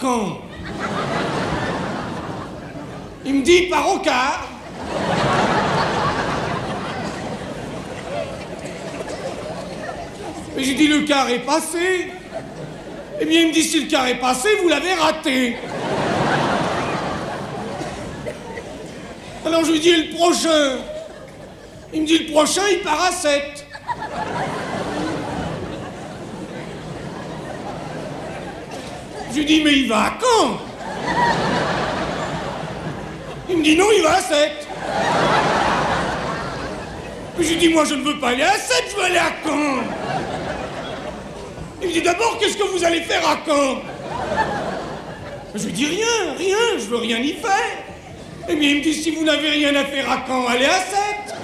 quand? Il me dit, il part au quart. Mais j'ai dit, le quart est passé. Eh bien, il me dit, si le quart est passé, vous l'avez raté. Alors je lui dis, et le prochain? Il me dit, le prochain, il part à 7. Je lui dis, mais il va à quand? Il me dit, non, il va à 7. Puis je lui dis, moi, je ne veux pas aller à 7, je veux aller à Caen. Il me dit, d'abord, qu'est-ce que vous allez faire à Caen? Je lui dis, rien, je veux rien y faire. Eh bien, il me dit, si vous n'avez rien à faire à Caen, allez à 7.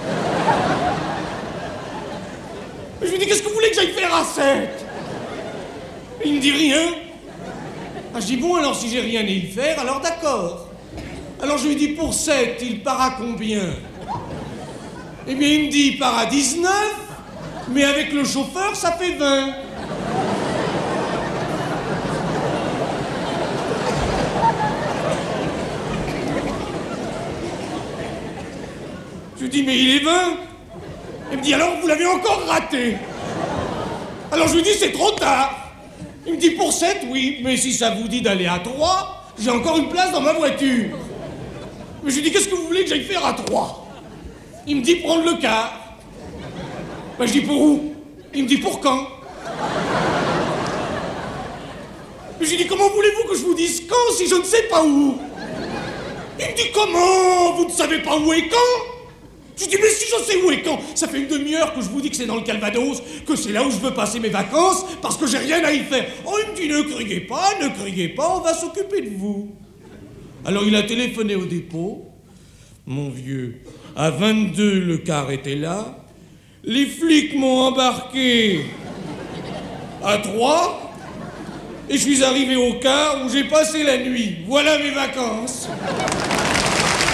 Je lui dis, qu'est-ce que vous voulez que j'aille faire à 7? Il me dit, rien. Ah, je dis, bon, alors si j'ai rien à y faire, alors d'accord. Alors je lui dis, pour 7, il part à combien? Eh bien, il me dit, il part à 19, mais avec le chauffeur, ça fait 20. Je lui dis, mais il est 20. Il me dit, alors vous l'avez encore raté. Alors je lui dis, c'est trop tard. Il me dit, pour 7, oui, mais si ça vous dit d'aller à 3, j'ai encore une place dans ma voiture. Mais je lui dis, qu'est-ce que vous voulez que j'aille faire à 3? Il me dit, prendre le car. Ben, je dis, pour où? Il me dit, pour quand? Mais je lui dis, comment voulez-vous que je vous dise quand si je ne sais pas où? Il me dit, comment? Vous ne savez pas où est quand? Je lui dis, mais si je sais où est quand? Ça fait une demi-heure que je vous dis que c'est dans le Calvados, que c'est là où je veux passer mes vacances, parce que j'ai rien à y faire. Oh, il me dit, ne criez pas, on va s'occuper de vous. Alors il a téléphoné au dépôt. Mon vieux, à 22, le car était là. Les flics m'ont embarqué à 3. Et je suis arrivé au car où j'ai passé la nuit. Voilà mes vacances.